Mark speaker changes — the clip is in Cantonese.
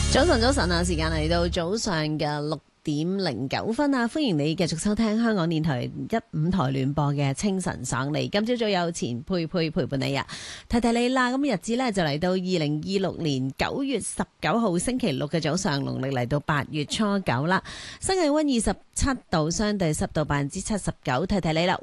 Speaker 1: 早晨，早晨啊！時間嚟到早上嘅6:09啊！歡迎你繼續收聽香港電台15台聯播嘅清晨爽利。今朝早有錢佩陪伴你啊！提提你啦，咁日子呢就嚟到2026年9月19號星期六嘅早上，農曆嚟到8月初9啦。室氣溫27度，相對濕度79%。提提你啦。